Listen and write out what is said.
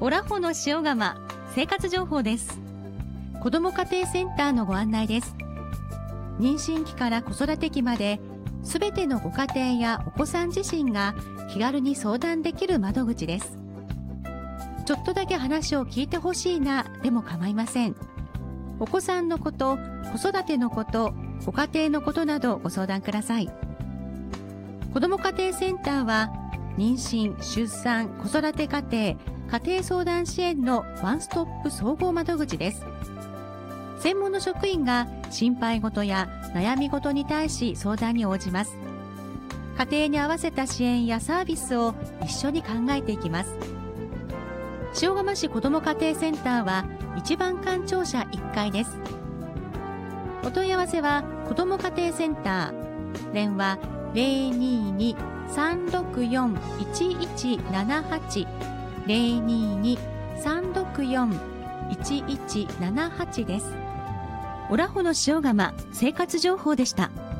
オラホの塩釜生活情報です。子ども家庭センターのご案内です。妊娠期から子育て期まで、すべてのご家庭やお子さん自身が気軽に相談できる窓口です。ちょっとだけ話を聞いてほしいなでも構いません。お子さんのこと、子育てのこと、ご家庭のことなどご相談ください。子ども家庭センターは、妊娠、出産、子育て家庭、家庭相談支援のワンストップ総合窓口です。専門の職員が心配事や悩み事に対し相談に応じます。家庭に合わせた支援やサービスを一緒に考えていきます。塩釜市子ども家庭センターは一番館庁舎1階です。お問い合わせは子ども家庭センター、電話 022-364-1178 022-364-1178 です。オラホの塩釜生活情報でした。